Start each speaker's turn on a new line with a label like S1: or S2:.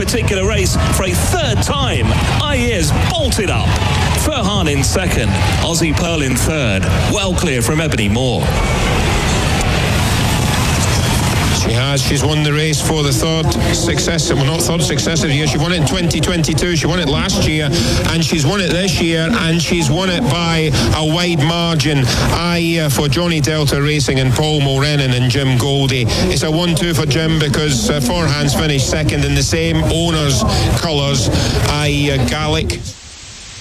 S1: particular race for a third time. Ayers bolted up. Furhan in second, Aussie Pearl in third, well clear from Ebony Moore.
S2: She's won the race for the third successive year. She won it in 2022, she won it last year, and she's won it this year, and she's won it by a wide margin. For Johnny Delta Racing and Paul Mulrennan and Jim Goldie. It's a 1-2 for Jim because Furhan's finished second in the same owner's colours. Gallic